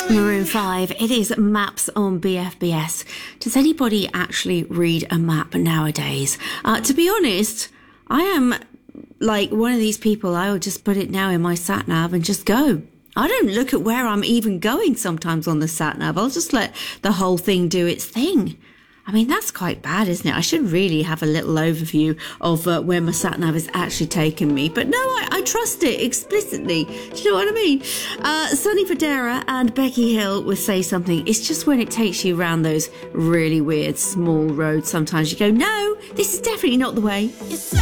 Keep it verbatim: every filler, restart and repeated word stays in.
Maroon five, it is Maps on B F B S. Does anybody actually read a map nowadays? Uh, to be honest, I am like one of these people. I will just put it now in my sat nav and just go. I don't look at where I'm even going sometimes on the sat nav. I'll just let the whole thing do its thing. I mean, that's quite bad, isn't it? I should really have a little overview of uh, where my sat-nav is actually taking me. But no, I, I trust it explicitly. Do you know what I mean? Uh, Sonny Fodera and Becky Hill will say something. It's just when it takes you around those really weird small roads, sometimes you go, no, this is definitely not the way.